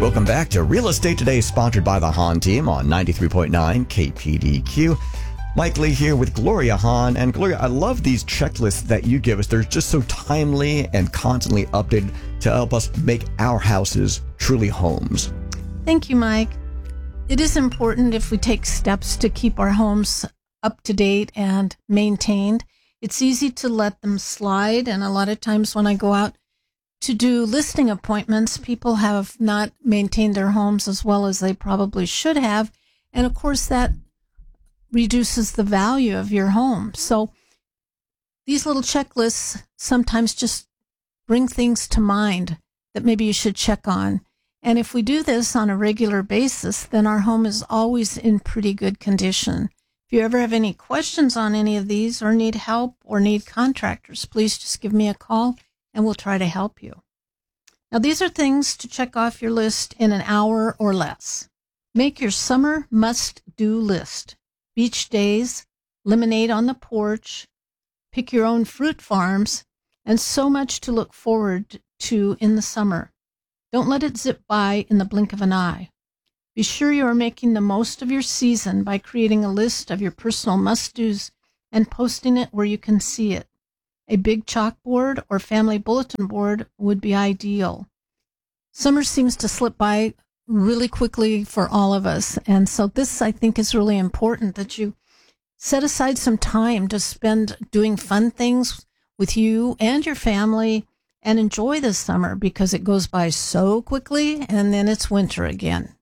Welcome back to Real Estate Today, sponsored by the Hahn team on 93.9 KPDQ. Mike Lee here with Gloria Hahn. And Gloria, I love these checklists that you give us. They're just so timely and constantly updated to help us make our houses truly homes. Thank you, Mike. It is important if we take steps to keep our homes up to date and maintained. It's easy to let them slide. And a lot of times when I go out to do listing appointments, people have not maintained their homes as well as they probably should have. And of course, that reduces the value of your home. So these little checklists sometimes just bring things to mind that maybe you should check on. And if we do this on a regular basis, then our home is always in pretty good condition. If you ever have any questions on any of these or need help or need contractors, please just give me a call and we'll try to help you. Now, these are things to check off your list in an hour or less. Make your summer must-do list. Beach days, lemonade on the porch, pick your own fruit farms, and so much to look forward to in the summer. Don't let it zip by in the blink of an eye. Be sure you are making the most of your season by creating a list of your personal must-dos and posting it where you can see it. A big chalkboard or family bulletin board would be ideal. Summer seems to slip by really quickly for all of us. And so this, I think, is really important that you set aside some time to spend doing fun things with you and your family and enjoy this summer because it goes by so quickly and then it's winter again.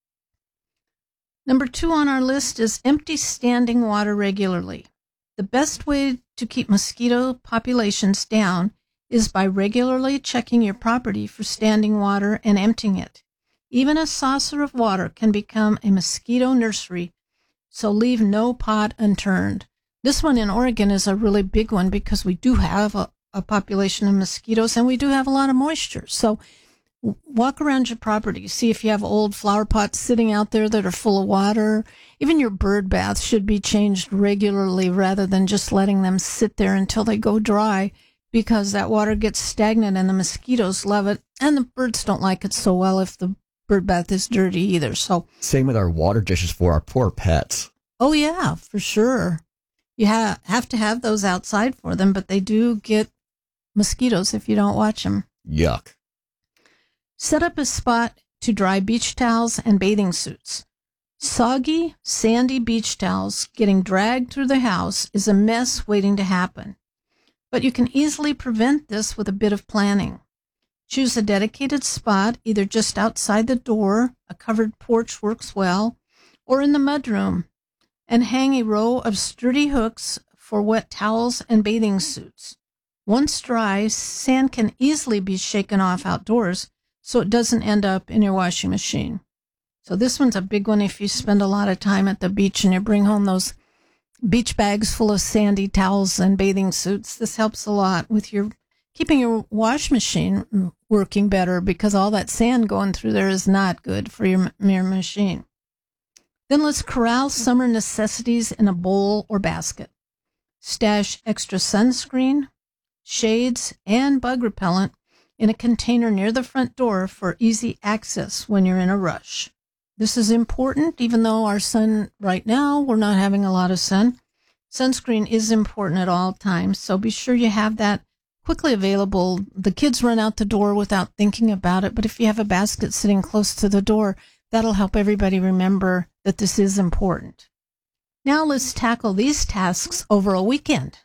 Number 2 on our list is empty standing water regularly. The best way to keep mosquito populations down is by regularly checking your property for standing water and emptying it. Even a saucer of water can become a mosquito nursery, so leave no pot unturned. This one in Oregon is a really big one because we do have a population of mosquitoes and we do have a lot of moisture. So walk around your property, see if you have old flower pots sitting out there that are full of water. Even your bird baths should be changed regularly rather than just letting them sit there until they go dry, because that water gets stagnant and the mosquitoes love it, and the birds don't like it so well if the bird bath is dirty either. So same with our water dishes for our poor pets. Oh, yeah, for sure. You have to have those outside for them, but they do get mosquitoes if you don't watch them. Yuck. Set up a spot to dry beach towels and bathing suits. Soggy, sandy beach towels getting dragged through the house is a mess waiting to happen. But you can easily prevent this with a bit of planning. Choose a dedicated spot, either just outside the door, a covered porch works well, or in the mudroom, and hang a row of sturdy hooks for wet towels and bathing suits. Once dry, sand can easily be shaken off outdoors, so it doesn't end up in your washing machine. So this one's a big one if you spend a lot of time at the beach and you bring home those beach bags full of sandy towels and bathing suits. This helps a lot with keeping your wash machine working better, because all that sand going through there is not good for your machine. Then let's corral summer necessities in a bowl or basket. Stash extra sunscreen, shades, and bug repellent in a container near the front door for easy access when you're in a rush. This is important, even though our sun right now, we're not having a lot of sun. Sunscreen is important at all times, so be sure you have that quickly available. The kids run out the door without thinking about it, but if you have a basket sitting close to the door, that'll help everybody remember that this is important. Now let's tackle these tasks over a weekend.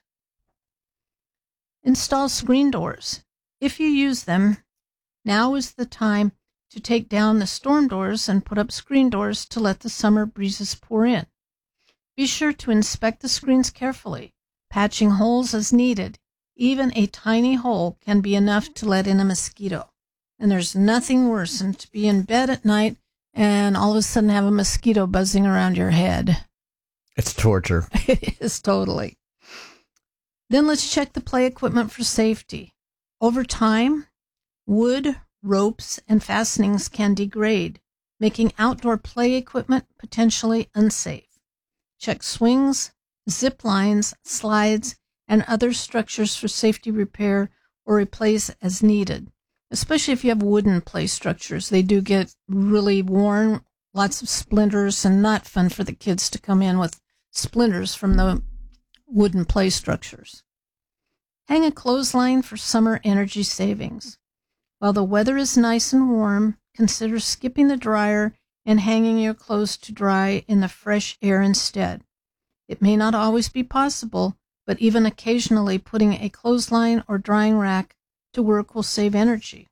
Install screen doors. If you use them, now is the time to take down the storm doors and put up screen doors to let the summer breezes pour in. Be sure to inspect the screens carefully, patching holes as needed. Even a tiny hole can be enough to let in a mosquito. And there's nothing worse than to be in bed at night and all of a sudden have a mosquito buzzing around your head. It's torture. It is totally. Then let's check the play equipment for safety. Over time, wood, ropes, and fastenings can degrade, making outdoor play equipment potentially unsafe. Check swings, zip lines, slides, and other structures for safety repair or replace as needed. especially if you have wooden play structures. They do get really worn, lots of splinters, and not fun for the kids to come in with splinters from the wooden play structures. Hang a clothesline for summer energy savings. While the weather is nice and warm, consider skipping the dryer and hanging your clothes to dry in the fresh air instead. It may not always be possible, but even occasionally putting a clothesline or drying rack to work will save energy.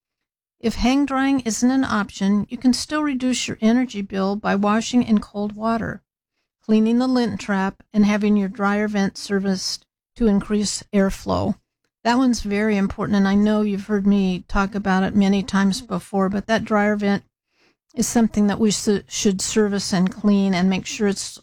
If hang drying isn't an option, you can still reduce your energy bill by washing in cold water, cleaning the lint trap, and having your dryer vent serviced to increase airflow. That one's very important, and I know you've heard me talk about it many times before, but that dryer vent is something that we should service and clean and make sure it's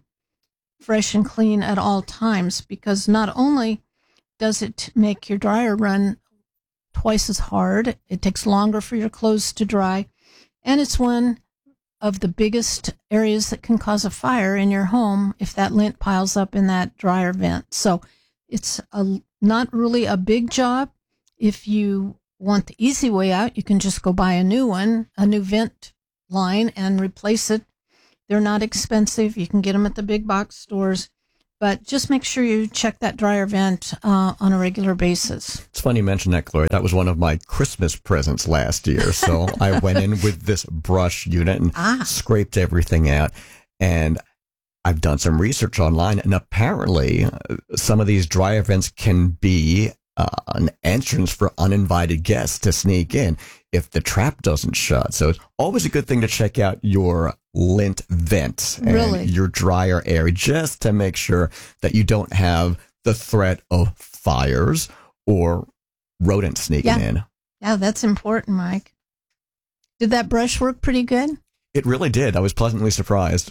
fresh and clean at all times, because not only does it make your dryer run twice as hard, it takes longer for your clothes to dry, and it's one of the biggest areas that can cause a fire in your home if that lint piles up in that dryer vent. So it's not really a big job. If you want the easy way out, you can just go buy a new one, a new vent line, and replace it. They're not expensive. You can get them at the big box stores, but just make sure you check that dryer vent on a regular basis. It's funny you mention that, Gloria. That was one of my Christmas presents last year. So I went in with this brush unit and scraped everything out. And I've done some research online, and apparently some of these dryer vents can be an entrance for uninvited guests to sneak in if the trap doesn't shut. So it's always a good thing to check out your lint vent and your dryer area, just to make sure that you don't have the threat of fires or rodents sneaking in. Yeah, that's important, Mike. Did that brush work pretty good? It really did. I was pleasantly surprised.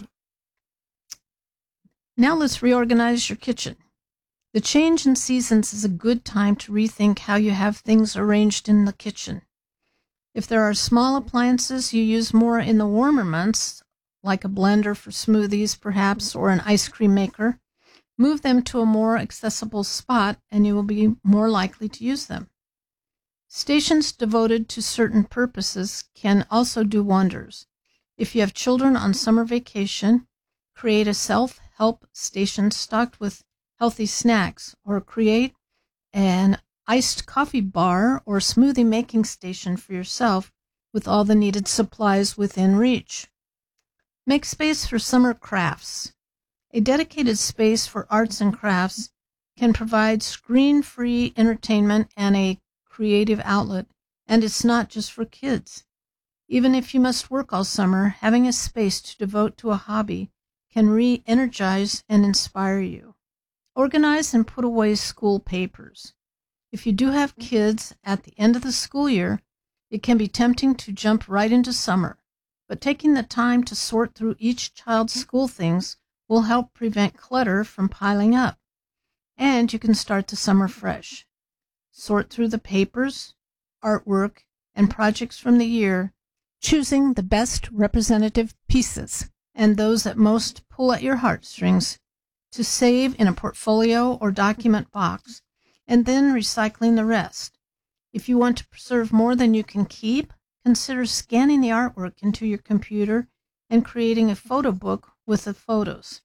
Now let's reorganize your kitchen. The change in seasons is a good time to rethink how you have things arranged in the kitchen. If there are small appliances you use more in the warmer months, like a blender for smoothies perhaps, or an ice cream maker, move them to a more accessible spot and you will be more likely to use them. Stations devoted to certain purposes can also do wonders. If you have children on summer vacation, create a self-help station stocked with healthy snacks, or create an iced coffee bar or smoothie making station for yourself with all the needed supplies within reach. Make space for summer crafts. A dedicated space for arts and crafts can provide screen-free entertainment and a creative outlet, and it's not just for kids. Even if you must work all summer, having a space to devote to a hobby can re-energize and inspire you. Organize and put away school papers. If you do have kids at the end of the school year, it can be tempting to jump right into summer, but taking the time to sort through each child's school things will help prevent clutter from piling up, and you can start the summer fresh. Sort through the papers, artwork, and projects from the year, choosing the best representative pieces and those that most pull at your heartstrings to save in a portfolio or document box, and then recycling the rest. If you want to preserve more than you can keep, consider scanning the artwork into your computer and creating a photo book with the photos.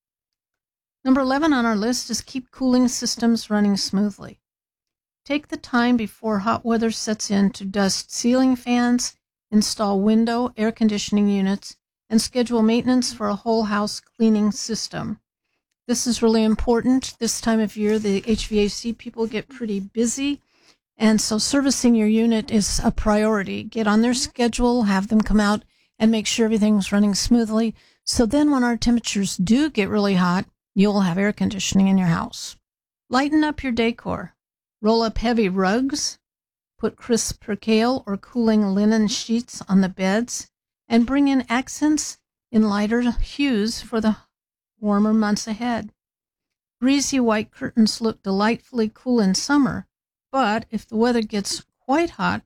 Number 11 on our list is keep cooling systems running smoothly. Take the time before hot weather sets in to dust ceiling fans, install window air conditioning units, and schedule maintenance for a whole house cleaning system. This is really important. This time of year, the HVAC people get pretty busy, and so servicing your unit is a priority. Get on their schedule, have them come out and make sure everything's running smoothly. So then when our temperatures do get really hot, you'll have air conditioning in your house. Lighten up your decor. Roll up heavy rugs, put crisp percale or cooling linen sheets on the beds, and bring in accents in lighter hues for the warmer months ahead. Breezy white curtains look delightfully cool in summer, but if the weather gets quite hot,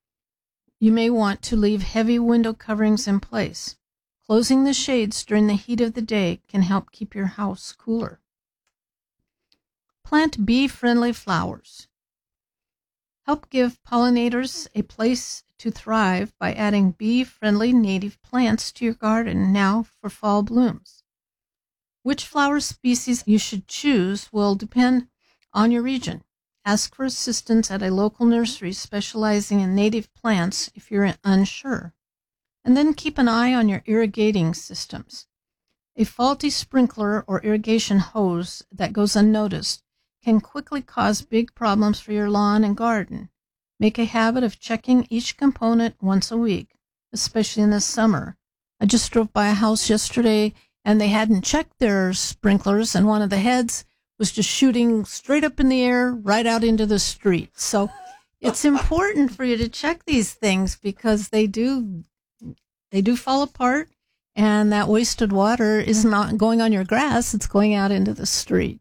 you may want to leave heavy window coverings in place. Closing the shades during the heat of the day can help keep your house cooler. Plant bee-friendly flowers. Help give pollinators a place to thrive by adding bee-friendly native plants to your garden now for fall blooms. Which flower species you should choose will depend on your region. Ask for assistance at a local nursery specializing in native plants if you're unsure. And then keep an eye on your irrigating systems. A faulty sprinkler or irrigation hose that goes unnoticed can quickly cause big problems for your lawn and garden. Make a habit of checking each component once a week, especially in the summer. I just drove by a house yesterday and they hadn't checked their sprinklers, and one of the heads was just shooting straight up in the air right out into the street. So it's important for you to check these things because they do fall apart, and that wasted water is not going on your grass, it's going out into the street.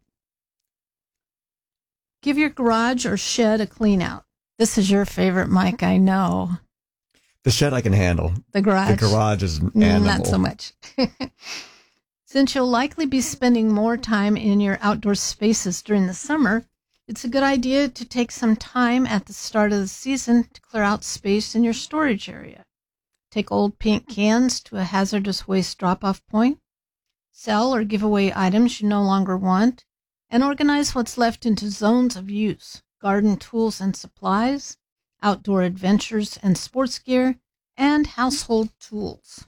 Give your garage or shed a clean out. This is your favorite, Mike, I know. The shed I can handle. The garage is an animal. Not so much. Since you'll likely be spending more time in your outdoor spaces during the summer, it's a good idea to take some time at the start of the season to clear out space in your storage area. Take old paint cans to a hazardous waste drop-off point. Sell or give away items you no longer want, and organize what's left into zones of use: garden tools and supplies, outdoor adventures and sports gear, and household tools.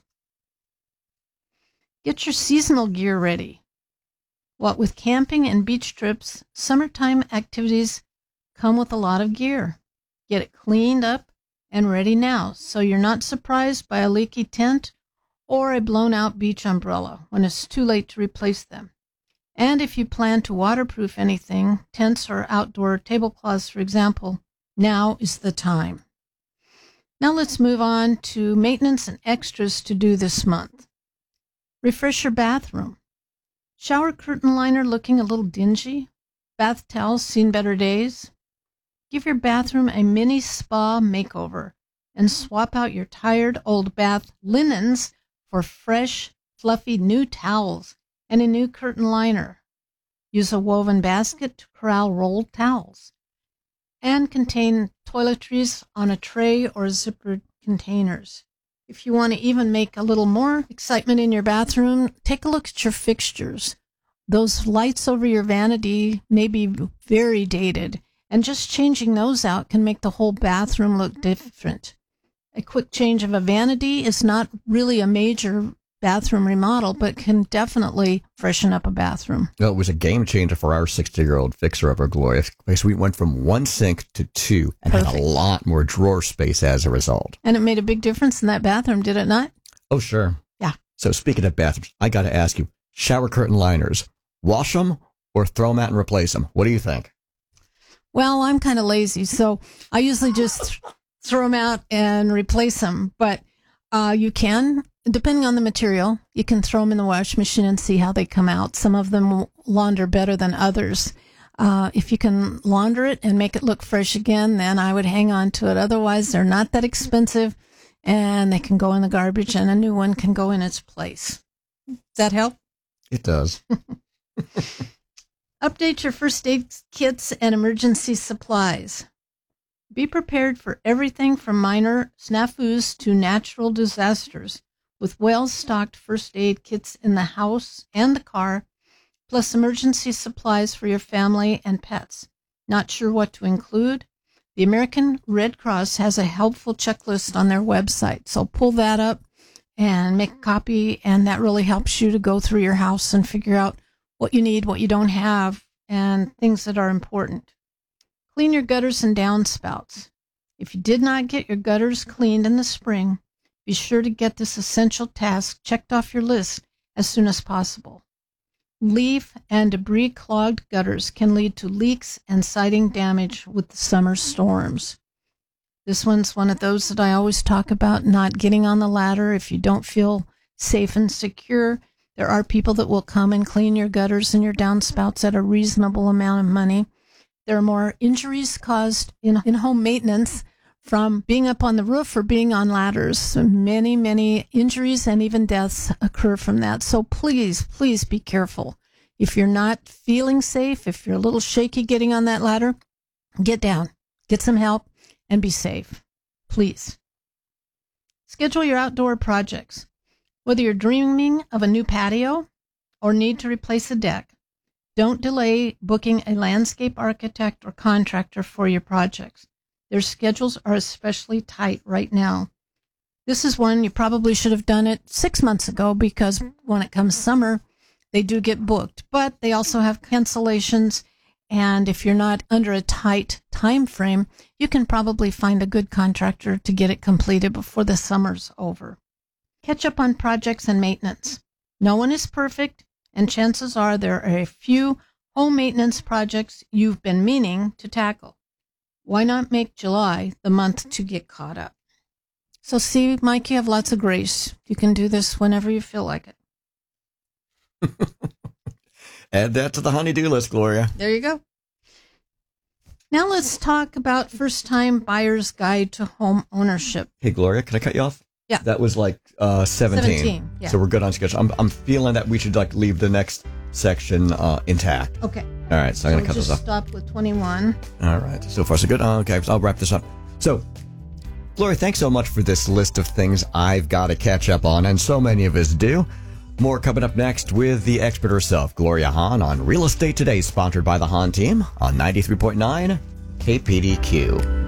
Get your seasonal gear ready. What with camping and beach trips, summertime activities come with a lot of gear. Get it cleaned up and ready now so you're not surprised by a leaky tent or a blown-out beach umbrella when it's too late to replace them. And if you plan to waterproof anything, tents or outdoor tablecloths, for example, now is the time. Now let's move on to maintenance and extras to do this month. Refresh your bathroom. Shower curtain liner looking a little dingy? Bath towels seen better days? Give your bathroom a mini spa makeover and swap out your tired old bath linens for fresh, fluffy new towels and a new curtain liner. Use a woven basket to corral rolled towels and contain toiletries on a tray or zippered containers. If you want to even make a little more excitement in your bathroom, take a look at your fixtures. Those lights over your vanity may be very dated, and just changing those out can make the whole bathroom look different. A quick change of a vanity is not really a major bathroom remodel, but can definitely freshen up a bathroom. No, it was a game changer for our 60-year-old fixer of our Gloria, because we went from one sink to two and had a lot more drawer space as a result. And it made a big difference in that bathroom, did it not? Oh, sure. Yeah. So speaking of bathrooms, I got to ask you, shower curtain liners, wash them or throw them out and replace them? What do you think? Well, I'm kind of lazy, so I usually just throw them out and replace them. But you can, depending on the material, you can throw them in the wash machine and see how they come out. Some of them will launder better than others. If you can launder it and make it look fresh again, then I would hang on to it. Otherwise, they're not that expensive, and they can go in the garbage, and a new one can go in its place. Does that help? It does. Update your first aid kits and emergency supplies. Be prepared for everything from minor snafus to natural disasters, with well-stocked first aid kits in the house and the car, plus emergency supplies for your family and pets. Not sure what to include? The American Red Cross has a helpful checklist on their website, so pull that up and make a copy, and that really helps you to go through your house and figure out what you need, what you don't have, and things that are important. Clean your gutters and downspouts. If you did not get your gutters cleaned in the spring, be sure to get this essential task checked off your list as soon as possible. Leaf and debris-clogged gutters can lead to leaks and siding damage with the summer storms. This one's one of those that I always talk about, not getting on the ladder if you don't feel safe and secure. There are people that will come and clean your gutters and your downspouts at a reasonable amount of money. There are more injuries caused in home maintenance from being up on the roof or being on ladders. So many injuries and even deaths occur from that. So please be careful. If you're not feeling safe, if you're a little shaky getting on that ladder, get down. Get some help and be safe. Please. Schedule your outdoor projects. Whether you're dreaming of a new patio or need to replace a deck, don't delay booking a landscape architect or contractor for your projects. Their schedules are especially tight right now. This is one you probably should have done it 6 months ago, because when it comes summer, they do get booked, but they also have cancellations. And if you're not under a tight time frame, you can probably find a good contractor to get it completed before the summer's over. Catch up on projects and maintenance. No one is perfect, and chances are there are a few home maintenance projects you've been meaning to tackle. Why not make July the month to get caught up? So see, Mike, you have lots of grace. You can do this whenever you feel like it. Add that to the honey-do list, Gloria. There you go. Now let's talk about first-time buyer's guide to home ownership. Hey, Gloria, can I cut you off? Yeah. That was like 17. Yeah. So we're good on schedule. I'm feeling that we should leave the next section intact. Okay. All right, so I'm going to cut this off. Stop with 21. All right, so far so good. Okay, so I'll wrap this up. So, Gloria, thanks so much for this list of things I've got to catch up on, and so many of us do. More coming up next with the expert herself, Gloria Hahn, on Real Estate Today, sponsored by the Hahn team on 93.9 KPDQ.